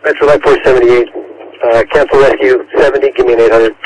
Metro Light 478, cancel rescue 70, give me an 800.